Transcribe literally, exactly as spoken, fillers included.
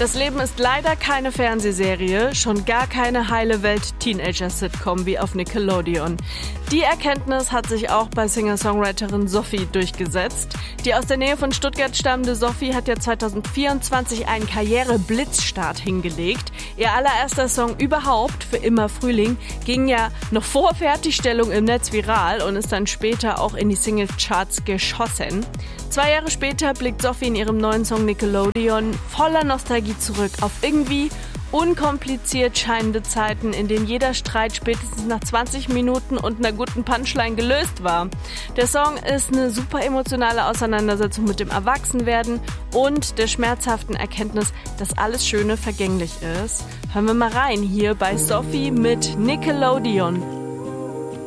Das Leben ist leider keine Fernsehserie, schon gar keine heile Welt-Teenager-Sitcom wie auf Nickelodeon. Die Erkenntnis hat sich auch bei Singer-Songwriterin Sophie durchgesetzt. Die aus der Nähe von Stuttgart stammende Sophie hat ja zwanzig vierundzwanzig einen Karriere-Blitzstart hingelegt. Ihr allererster Song überhaupt, Für immer Frühling, ging ja noch vor Fertigstellung im Netz viral und ist dann später auch in die Single-Charts geschossen. Zwei Jahre später blickt Sophie in ihrem neuen Song Nickelodeon voller Nostalgie zurück auf irgendwie unkompliziert scheinende Zeiten, in denen jeder Streit spätestens nach zwanzig Minuten und einer guten Punchline gelöst war. Der Song ist eine super emotionale Auseinandersetzung mit dem Erwachsenwerden und der schmerzhaften Erkenntnis, dass alles Schöne vergänglich ist. Hören wir mal rein hier bei Sophie mit Nickelodeon.